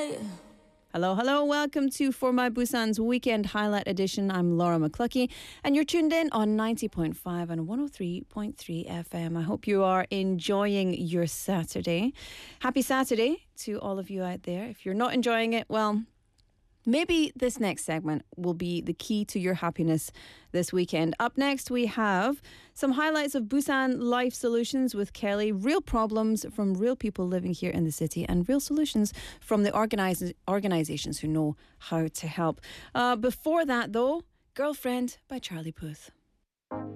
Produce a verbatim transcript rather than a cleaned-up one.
Hello, hello. Welcome to For My Busan's Weekend Highlight Edition. I'm Laura McCluckey, and you're tuned in on ninety point five and one oh three point three F M. I hope you are enjoying your Saturday. Happy Saturday to all of you out there. If you're not enjoying it, well, maybe this next segment will be the key to your happiness this weekend. Up next, we have some highlights of Busan Life Solutions with Kelly, real problems from real people living here in the city, and real solutions from the organiz- organizations who know how to help. Uh, before that, though, Girlfriend by Charlie Puth.